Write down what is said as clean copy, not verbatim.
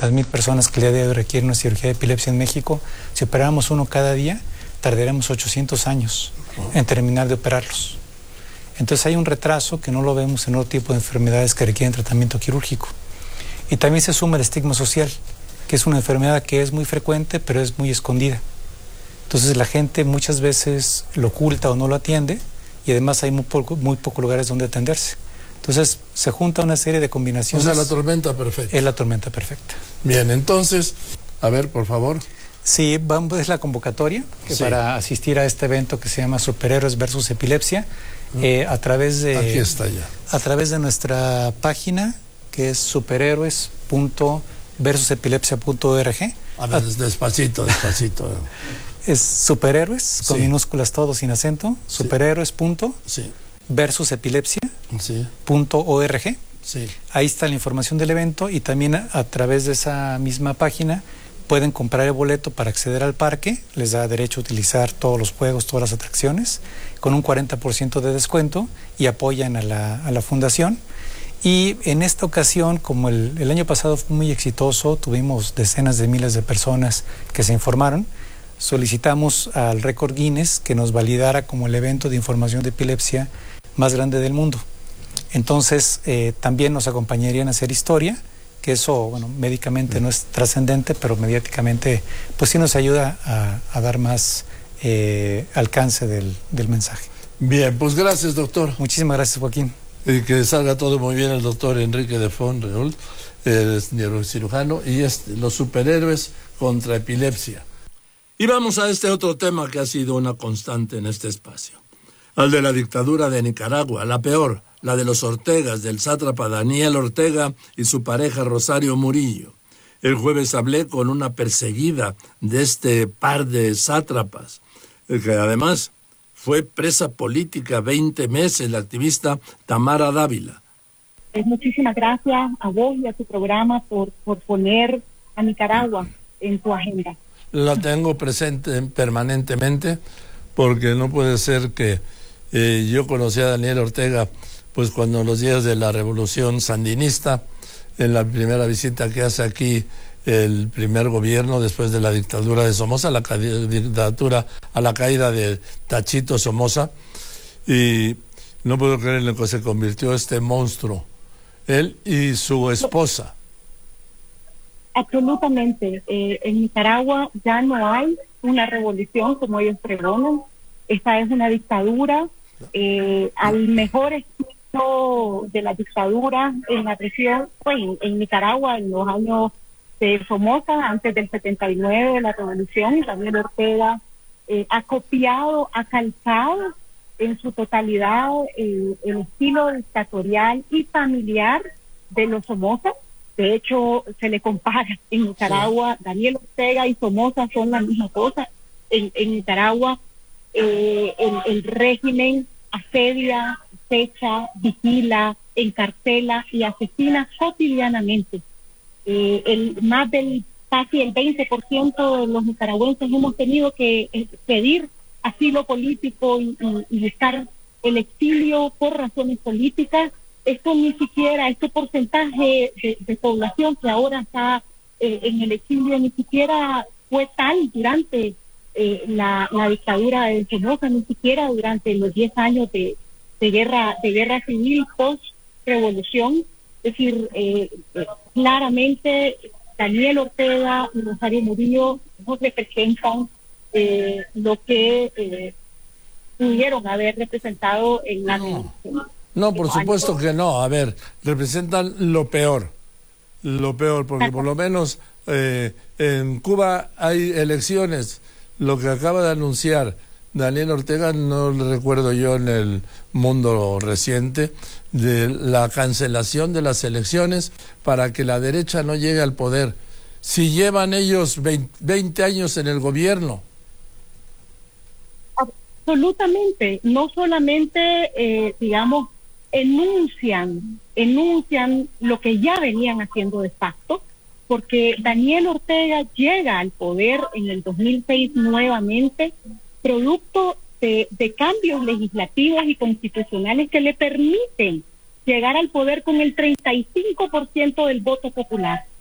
200,000 personas que el día de hoy requieren una cirugía de epilepsia en México. Si operáramos uno cada día, tardaremos 800 años en terminar de operarlos. Entonces hay un retraso que no lo vemos en otro tipo de enfermedades que requieren tratamiento quirúrgico. Y también se suma el estigma social, que es una enfermedad que es muy frecuente, pero es muy escondida. Entonces la gente muchas veces lo oculta o no lo atiende, y además hay muy pocos lugares donde atenderse. Entonces se junta una serie de combinaciones. O sea, la tormenta perfecta. Es la tormenta perfecta. Bien, entonces, a ver, por favor. Sí, es la convocatoria que para asistir a este evento que se llama Superhéroes versus Epilepsia, a través de... Aquí está ya. A través de nuestra página, que es superhéroes.versusepilepsia.org. A ver, despacito. Es superhéroes, con minúsculas todo, sin acento, superhéroes.versusepilepsia.org. Sí. Ahí está la información del evento, y también a través de esa misma página pueden comprar el boleto para acceder al parque. Les da derecho a utilizar todos los juegos, todas las atracciones, con un 40% de descuento, y apoyan a la fundación. Y en esta ocasión, como el año pasado fue muy exitoso, tuvimos decenas de miles de personas que se informaron, solicitamos al Récord Guinness que nos validara como el evento de información de epilepsia más grande del mundo. Entonces, también nos acompañarían a hacer historia, que eso, bueno, médicamente no es trascendente, pero mediáticamente, pues sí nos ayuda a dar más alcance del mensaje. Bien, pues gracias, doctor. Muchísimas gracias, Joaquín. Y que salga todo muy bien. El doctor Enrique de Font-Reult, es neurocirujano, y es los superhéroes contra epilepsia. Y vamos a este otro tema que ha sido una constante en este espacio. Al de la dictadura de Nicaragua, la peor, la de los Ortegas, del sátrapa Daniel Ortega y su pareja Rosario Murillo. El jueves hablé con una perseguida de este par de sátrapas, que además fue presa política 20 meses, la activista Tamara Dávila. Muchísimas gracias a vos y a tu programa por poner a Nicaragua en tu agenda. La tengo presente permanentemente, porque no puede ser que yo conocí a Daniel Ortega pues cuando en los días de la revolución sandinista, en la primera visita que hace aquí el primer gobierno después de la dictadura de Somoza, la caída de Tachito Somoza, y no puedo creer en lo que se convirtió este monstruo, él y su esposa. Absolutamente. En Nicaragua ya no hay una revolución como ellos pregonan. Esta es una dictadura al mejor estilo de la dictadura en la región, pues en Nicaragua en los años de Somoza, antes del 79 de la revolución. Daniel Ortega ha copiado, ha calcado en su totalidad el estilo dictatorial y familiar de los Somoza. De hecho, se le compara en Nicaragua, Daniel Ortega y Somoza son la misma cosa. En Nicaragua el régimen asedia, acecha, vigila, encarcela y asesina cotidianamente. Casi el 20% de los nicaragüenses hemos tenido que pedir asilo político y buscar el exilio por razones políticas. Esto ni siquiera, este porcentaje de población que ahora está en el exilio ni siquiera fue tal durante la dictadura de Somoza, ni siquiera durante los 10 años de guerra civil post-revolución. Es decir, claramente Daniel Ortega y Rosario Murillo no representan lo que pudieron haber representado en la... No, por supuesto que no. A ver, representan lo peor, porque por lo menos en Cuba hay elecciones. Lo que acaba de anunciar Daniel Ortega, no lo recuerdo yo en el mundo reciente, de la cancelación de las elecciones para que la derecha no llegue al poder. Si llevan ellos 20 años en el gobierno. Absolutamente, no solamente, digamos, enuncian lo que ya venían haciendo de facto, porque Daniel Ortega llega al poder en el 2006 nuevamente, producto de cambios legislativos y constitucionales que le permiten llegar al poder con el 35% del voto popular.